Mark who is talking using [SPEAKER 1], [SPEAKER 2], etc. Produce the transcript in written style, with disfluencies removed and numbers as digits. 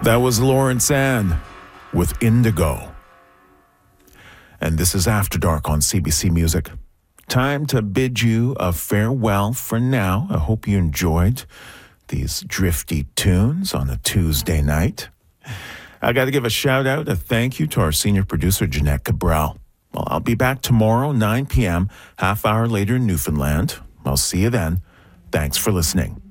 [SPEAKER 1] That was Lawrence Ann with Indigo. And this is After Dark on CBC Music. Time to bid you a farewell for now. I hope you enjoyed these drifty tunes on a Tuesday night. I got to give a shout out, a thank you to our senior producer, Jeanette Cabral. Well, I'll be back tomorrow, 9 p.m., half hour later in Newfoundland. I'll see you then. Thanks for listening.